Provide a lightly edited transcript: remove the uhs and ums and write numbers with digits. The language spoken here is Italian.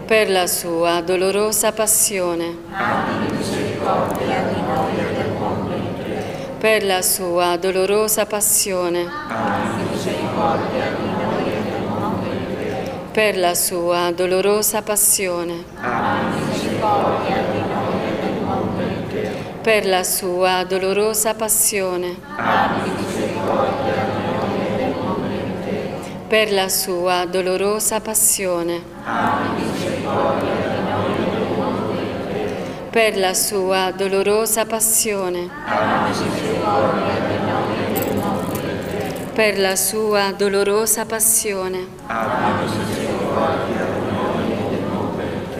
per la sua dolorosa passione, abbi misericordia di noi e del mondo intero. per la sua dolorosa passione, Abbi misericordia di noi e del mondo intero. per la sua dolorosa passione, Abbi misericordia di noi e del mondo intero. per la sua dolorosa passione, Abbi misericordia di noi e del mondo intero. per la sua dolorosa passione, Abbi misericordia di noi e del mondo intero. per la sua dolorosa passione, Abbi misericordia di noi e del mondo intero. per la sua dolorosa passione, Abbi misericordia